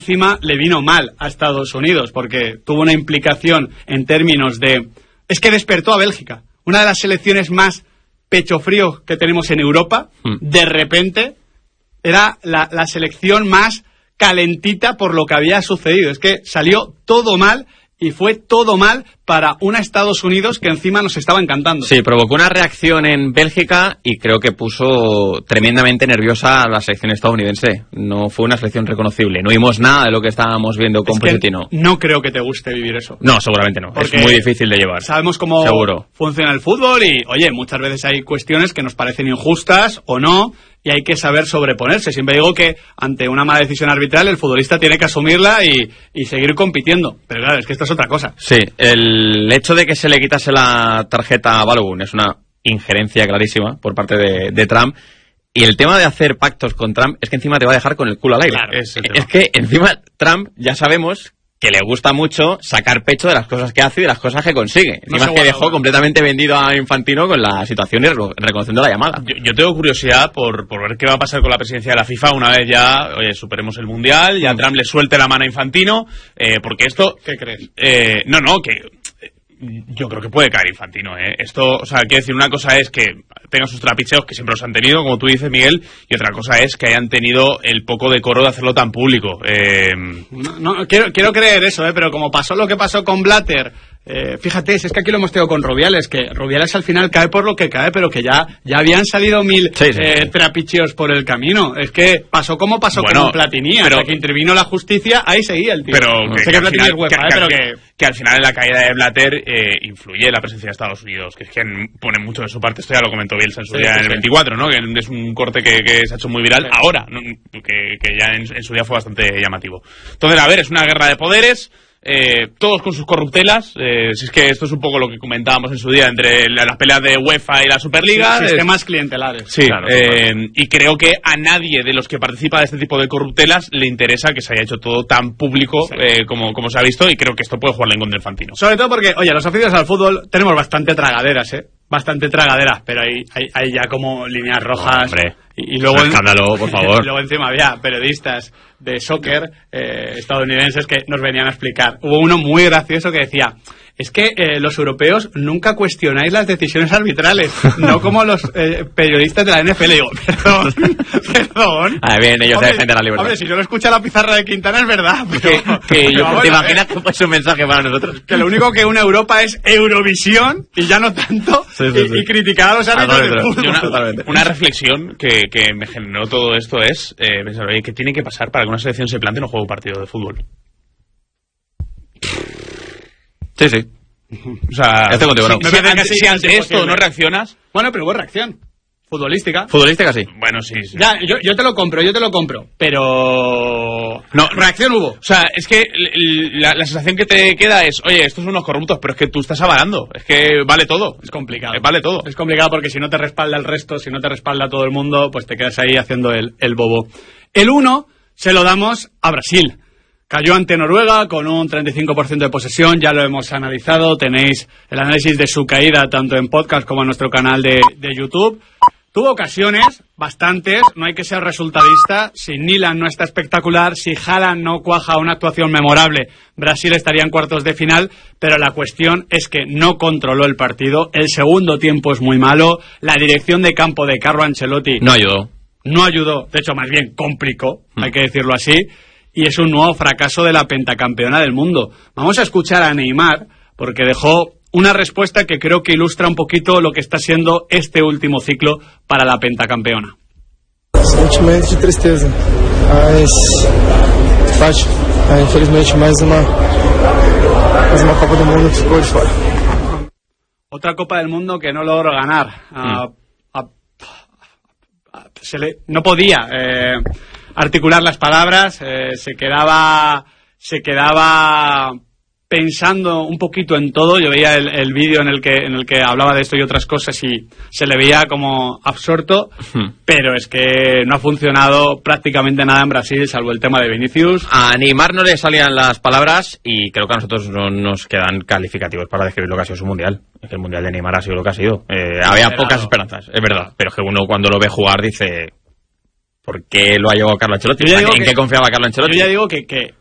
encima le vino mal a Estados Unidos porque tuvo una implicación en términos de... Es que despertó a Bélgica, una de las selecciones más pecho frío que tenemos en Europa. De repente era la selección más calentita por lo que había sucedido. Es que salió todo mal y fue todo mal para una Estados Unidos que encima nos estaba encantando. Sí, provocó una reacción en Bélgica y creo que puso tremendamente nerviosa a la selección estadounidense. No fue una selección reconocible. No vimos nada de lo que estábamos viendo con Pochettino. No creo que te guste vivir eso. No, seguramente no. Porque es muy difícil de llevar. Sabemos cómo funciona el fútbol y, oye, muchas veces hay cuestiones que nos parecen injustas o no, y hay que saber sobreponerse. Siempre digo que ante una mala decisión arbitral el futbolista tiene que asumirla y seguir compitiendo. Pero claro, es que esto es otra cosa. Sí, el hecho de que se le quitase la tarjeta a Balogun es una injerencia clarísima por parte de Trump. Y el tema de hacer pactos con Trump es que encima te va a dejar con el culo al aire. Claro, es que encima Trump ya sabemos que le gusta mucho sacar pecho de las cosas que hace y de las cosas que consigue. Encima es que dejó completamente vendido a Infantino con la situación y reconociendo la llamada. Yo tengo curiosidad por ver qué va a pasar con la presidencia de la FIFA una vez ya superemos el Mundial, ya Trump le suelte la mano a Infantino, porque esto... ¿Qué crees? Yo creo que puede caer Infantino, Esto, o sea, quiero decir, una cosa es que tengan sus trapicheos, que siempre los han tenido, como tú dices, Miguel, y otra cosa es que hayan tenido el poco decoro de hacerlo tan público. No, quiero creer eso, pero como pasó lo que pasó con Blatter, fíjate, es que aquí lo hemos tenido con Rubiales, que Rubiales al final cae por lo que cae, pero que ya habían salido mil trapicheos por el camino. Es que pasó como pasó con Platini, pero hasta que intervino la justicia, ahí seguía el tío. Pero sé que Platini es UEFA, que al final en la caída de Blatter influye la presencia de Estados Unidos, que es que pone mucho de su parte. Esto ya lo comentó Bielsa en su día en el 24, ¿no? Que es un corte que se ha hecho muy viral ahora, ¿no? que ya en su día fue bastante llamativo. Entonces, a ver, es una guerra de poderes. Todos con sus corruptelas, si es que esto es un poco lo que comentábamos en su día entre las peleas de UEFA y la Superliga, sistemas clientelares. Sí, claro, y creo que a nadie de los que participa de este tipo de corruptelas le interesa que se haya hecho todo tan público como se ha visto, y creo que esto puede jugarle en contra del Infantino. Sobre todo porque, oye, los aficionados al fútbol tenemos bastante tragaderas, bastante tragaderas, pero hay ya como líneas rojas. Hombre, y luego escándalo, por favor. Luego encima había periodistas de soccer estadounidenses que nos venían a explicar. Hubo uno muy gracioso que decía: es que los europeos nunca cuestionáis las decisiones arbitrales, no como los periodistas de la NFL. Digo, perdón. A ver, bien, ellos se defienden la libertad. Hombre, si yo lo escucho a la pizarra de Quintana es verdad. Pero, ¿te imaginas que fue un mensaje para nosotros? Que lo único que une Europa es Eurovisión y ya no tanto, y criticar a los árbitros del fútbol. Una reflexión que me generó todo esto es pensar, oye, ¿qué tiene que pasar para que una selección se plantee en un juego partido de fútbol? Sí. O sea, ya tengo si ante esto no reaccionas... Bueno, pero hubo reacción. Futbolística, sí. Bueno, sí. Ya, yo te lo compro, pero... No, reacción hubo. O sea, es que la sensación que te queda es, oye, estos son unos corruptos, pero es que tú estás avalando. Es que vale todo. Es complicado. Vale todo. Es complicado porque si no te respalda el resto, si no te respalda todo el mundo, pues te quedas ahí haciendo el bobo. El 1 se lo damos a Brasil. Cayó ante Noruega con un 35% de posesión, ya lo hemos analizado, tenéis el análisis de su caída tanto en podcast como en nuestro canal de YouTube. Tuvo ocasiones, bastantes, no hay que ser resultadista. Si Nyland no está espectacular, si Haaland no cuaja una actuación memorable, Brasil estaría en cuartos de final, pero la cuestión es que no controló el partido. El segundo tiempo es muy malo, la dirección de campo de Carlo Ancelotti no ayudó, de hecho más bien complicó, hay que decirlo así, y es un nuevo fracaso de la pentacampeona del mundo. Vamos a escuchar a Neymar, porque dejó una respuesta que creo que ilustra un poquito lo que está siendo este último ciclo para la pentacampeona. Sentimento de tristeza, mas infelizmente mais uma Copa do Mundo que ficou de fora. Otra Copa del Mundo que no logró ganar. No podía articular las palabras, se quedaba pensando un poquito en todo. Yo veía el vídeo en el que hablaba de esto y otras cosas y se le veía como absorto, pero es que no ha funcionado prácticamente nada en Brasil, salvo el tema de Vinicius. A Neymar no le salían las palabras y creo que a nosotros no nos quedan calificativos para describir lo que ha sido su mundial. Es que el mundial de Neymar ha sido lo que ha sido. Había pocas esperanzas, es verdad, pero es que uno cuando lo ve jugar dice... ¿Por qué lo ha llevado Carlo Ancelotti? ¿En qué confiaba Carlo Ancelotti? Yo ya digo que